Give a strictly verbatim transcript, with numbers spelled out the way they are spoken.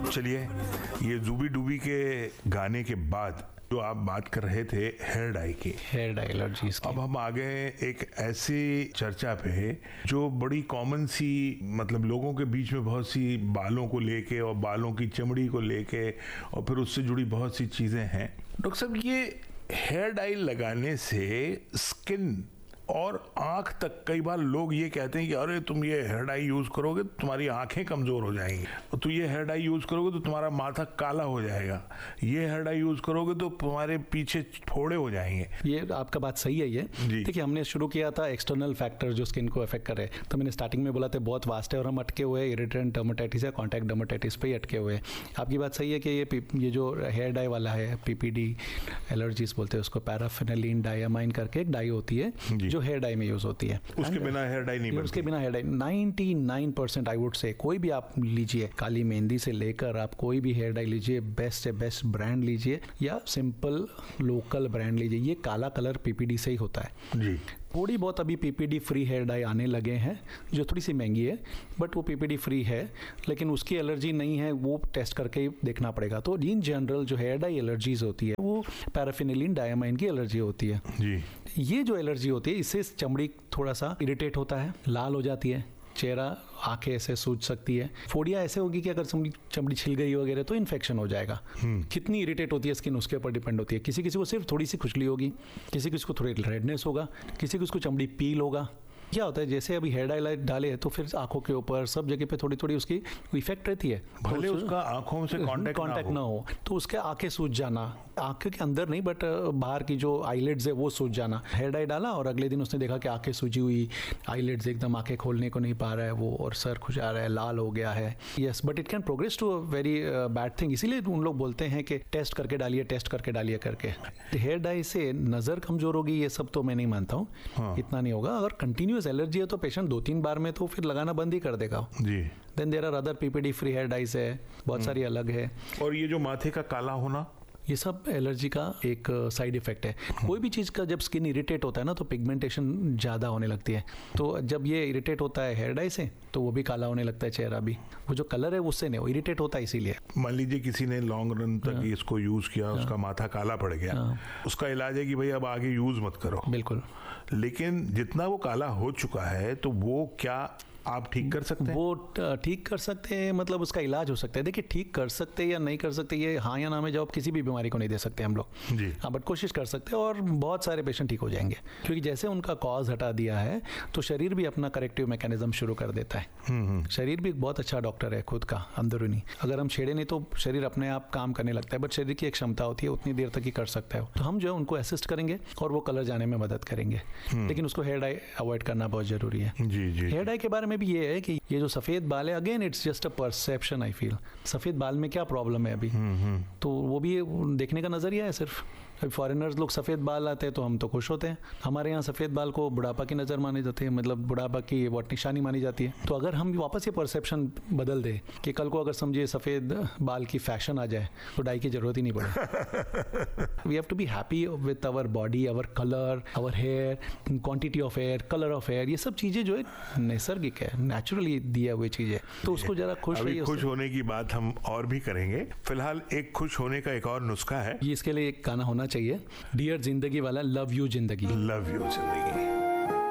चलिए, ये जूबी डूबी के गाने के बाद जो आप बात कर रहे थे हेयर डाई की, हेयर डाई एलर्जीज की, अब हम आ गए एक ऐसी चर्चा पे जो बड़ी कॉमन सी, मतलब लोगों के बीच में बहुत सी बालों को लेके और बालों की चमड़ी को लेके और फिर उससे जुड़ी बहुत सी चीजें हैं। डॉक्टर साहब, ये हेयर डाई लगाने से स्किन और आंख तक, कई बार लोग ये कहते हैं कि अरे तुम ये हेयर डाई यूज करोगे तो तुम्हारी आंखें कमजोर हो जाएंगी, और तुम ये हेयर डाई यूज करोगे तो तुम्हारा माथा काला हो जाएगा, ये हेयर डाई यूज करोगे तो तुम्हारे पीछे फोड़े हो जाएंगे। ये आपका बात सही है। ये देखिए, हमने शुरू किया था एक्सटर्नल फैक्टर जो स्किन को अफेक्ट कर रहे हैं, तो मैंने स्टार्टिंग में बोला था बहुत वास्ट है और हम अटके हुए इरिटेंट डर्मेटाइटिस या कॉन्टैक्ट डर्मेटाइटिस पे ही अटके हुए हैं। आपकी बात सही है कि ये ये जो हेयर डाई वाला है, पीपीडी एलर्जीज बोलते हैं उसको, पैराफिनाइलिन डायमाइन करके एक डाई होती है जो हेयर डाई में यूज होती है। उसके बिना हेयर डाई नहीं बनती। उसके बिना हेयर डाई निन्यानवे परसेंट आई वुड से, कोई भी आप लीजिए, काली मेहंदी से लेकर आप कोई भी हेयर डाई लीजिए, बेस्ट से बेस्ट ब्रांड लीजिए या सिंपल लोकल ब्रांड लीजिए, ये काला कलर पीपीडी से ही होता है जी। थोड़ी बहुत अभी पीपीडी फ्री हेयर डाई आने लगे हैं जो थोड़ी सी महंगी है, बट वो पीपीडी फ्री है, लेकिन उसकी एलर्जी नहीं है, वो टेस्ट करके ही देखना पड़ेगा। तो इन जनरल जो हेयर डाई एलर्जीज होती है वो पैराफिनाइलिन डायमाइन की एलर्जी होती है जी। ये जो एलर्जी होती है इससे चमड़ी थोड़ा सा इरिटेट होता है, लाल हो जाती है, चेहरा, आंखें ऐसे सूज सकती है, फोड़िया ऐसे होगी कि अगर चमड़ी छिल गई वगैरह तो इन्फेक्शन हो जाएगा। कितनी इरिटेट होती है स्किन उसके ऊपर डिपेंड होती है। किसी किसी को सिर्फ थोड़ी सी खुजली होगी, किसी किसी को थोड़ी रेडनेस होगा, किसी किसी को चमड़ी पील होगा। क्या होता है, जैसे अभी हेयर डाई डाले तो फिर आंखों के ऊपर सब जगह पे थोड़ी थोड़ी उसकी इफेक्ट रहती है, भले उसका आंखों से कांटेक्ट कांटेक्ट ना हो तो उसके आंखें सूज जाना, आंखें के अंदर नहीं बट बाहर की जो आईलिड्स है वो सूज जाना। हेयर डाई डाला और अगले दिन उसने देखा कि आंखें सूजी हुई, आईलिड्स एकदम आंखें खोलने को नहीं पा रहा है वो, और सर खुजा रहा है, लाल हो गया है। Yes, but it can progress to a very bad thing. इसीलिए उन लोग बोलते हैं कि टेस्ट करके डालिए, टेस्ट करके डालिए करके। हेयर डाई से नजर कमजोर होगी ये सब तो मैं नहीं मानता हूँ। हाँ। इतना नहीं होगा। अगर कंटिन्यूअस एलर्जी है तो पेशेंट दो तीन बार में तो फिर लगाना बंद ही कर देगा जी। Then there are other PPD free hair dies है, बहुत सारी अलग है। और ये जो माथे का काला होना, ये सब एलर्जी का एक साइड इफेक्ट है। कोई भी चीज़ का जब स्किन इरिटेट होता है ना तो पिगमेंटेशन ज़्यादा होने लगती है। तो जब ये इरिटेट होता है हेयर डाई से तो वो भी काला होने लगता है चेहरा भी। वो जो कलर है उससे नहीं, वो इरिटेट होता है इसीलिए। मान लीजिए किसी ने लॉन्ग रन तक इसको यूज़ किया, उसका माथा काला पड़ गया, उसका इलाज है कि भाई अब आगे यूज़ मत करो। बिल्कुल। लेकिन जितना वो काला हो चुका है तो वो क्या आप ठीक कर सकते हैं? वो ठीक कर सकते हैं, मतलब उसका इलाज हो सकता है। देखिए, ठीक कर सकते हैं या नहीं कर सकते ये हाँ या ना में जवाब किसी भी बीमारी को नहीं दे सकते हम लोग जी। हाँ, बट कोशिश कर सकते हैं और बहुत सारे पेशेंट ठीक हो जाएंगे, क्योंकि जैसे उनका कॉज हटा दिया है तो शरीर भी अपना करेक्टिव मैकेनिज्म शुरू कर देता है। शरीर भी बहुत अच्छा डॉक्टर है खुद का अंदरूनी। अगर हम छेड़े नहीं तो शरीर अपने आप काम करने लगता है, बट शरीर की एक क्षमता होती है उतनी देर तक ही कर सकता है। तो हम जो है उनको असिस्ट करेंगे और वो कलर जाने में मदद करेंगे, लेकिन उसको हेयर डाई अवॉइड करना बहुत जरूरी है। हेयर डाई के बारे में भी ये है कि ये जो सफेद बाल है, again it's just a perception. I feel सफेद बाल में क्या प्रॉब्लम है अभी, तो वो भी देखने का नजरिया है सिर्फ। अभी फॉरेनर्स लोग सफ़ेद बाल आते हैं तो हम तो खुश होते हैं। हमारे यहाँ सफ़ेद बाल को बुढ़ापा की नज़र मानी जाती है, मतलब बुढ़ापा की वो निशानी मानी जाती है। तो अगर हम वापस ये परसेप्शन बदल दें कि कल को अगर समझिए सफ़ेद बाल की फैशन आ जाए तो डाई की ज़रूरत ही नहीं पड़े। We have to be happy with our body, our colour, our hair, quantity of hair, colour of hair, ये सब चीज़ें जो है नैसर्गिक है, नेचुरली दिया हुई चीज़ें। तो उसको ज़रा खुश रहिए। खुश होने की बात हम और भी करेंगे, फिलहाल एक खुश होने का एक और नुस्खा है। ये इसके लिए एक गाना होना चाहिए, डियर जिंदगी वाला, लव यू जिंदगी। लव यू जिंदगी।